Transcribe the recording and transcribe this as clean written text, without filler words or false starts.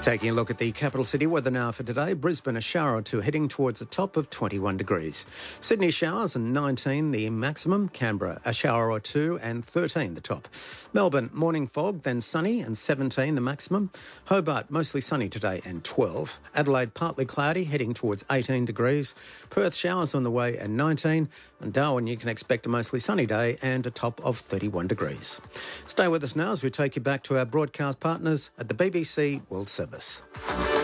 Taking a look at the capital city weather now for today. Brisbane, a shower or two heading towards the top of 21 degrees. Sydney, showers and 19 the maximum. Canberra, a shower or two and 13 the top. Melbourne, morning fog, then sunny and 17 the maximum. Hobart, mostly sunny today and 12. Adelaide, partly cloudy, heading towards 18 degrees. Perth, showers on the way and 19. And Darwin, you can expect a mostly sunny day and a top of 31 degrees. Stay with us now as we take you back to our broadcast partners at the BBC World Service.